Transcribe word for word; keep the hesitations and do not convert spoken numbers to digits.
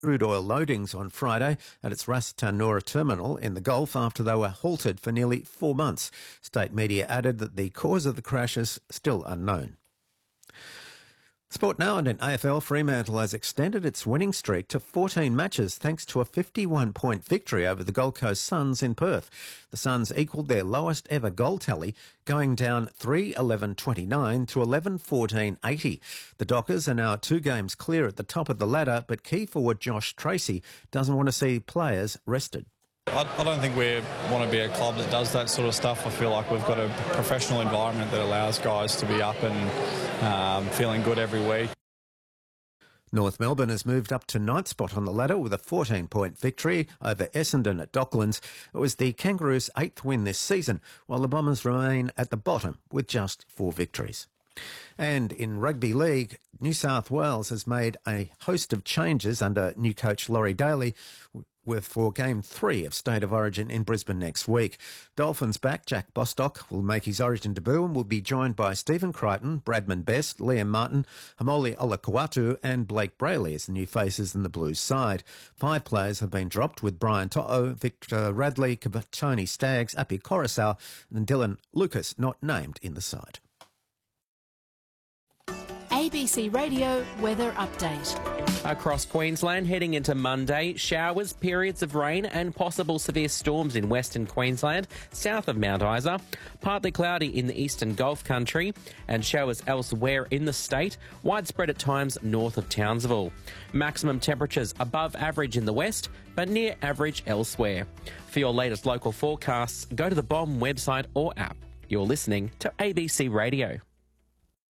crude oil loadings on Friday at its Ras Tanura terminal in the Gulf after they were halted for nearly four months. State media added that the cause of the crash is still unknown. Sport now, and in A F L, Fremantle has extended its winning streak to fourteen matches thanks to a fifty-one point victory over the Gold Coast Suns in Perth. The Suns equalled their lowest ever goal tally, going down three eleven twenty-nine to eleven fourteen eighty. The Dockers are now two games clear at the top of the ladder, but key forward Josh Tracy doesn't want to see players rested. I, I don't think we want to be a club that does that sort of stuff. I feel like we've got a professional environment that allows guys to be up and um, feeling good every week. North Melbourne has moved up to ninth spot on the ladder with a fourteen point victory over Essendon at Docklands. It was the Kangaroos' eighth win this season, while the Bombers remain at the bottom with just four victories. And in rugby league, New South Wales has made a host of changes under new coach Laurie Daly with for game three of State of Origin in Brisbane next week. Dolphins back Jack Bostock will make his Origin debut and will be joined by Stephen Crichton, Bradman Best, Liam Martin, Hamoli Olakuatu and Blake Brayley as the new faces in the Blues side. Five players have been dropped, with Brian To'o, Victor Radley, Tony Staggs, Api Coruscant and Dylan Lucas not named in the side. A B C Radio Weather Update. Across Queensland, heading into Monday, showers, periods of rain and possible severe storms in Western Queensland, south of Mount Isa. Partly cloudy in the eastern Gulf country and showers elsewhere in the state, widespread at times north of Townsville. Maximum temperatures above average in the west, but near average elsewhere. For your latest local forecasts, go to the B O M website or app. You're listening to A B C Radio.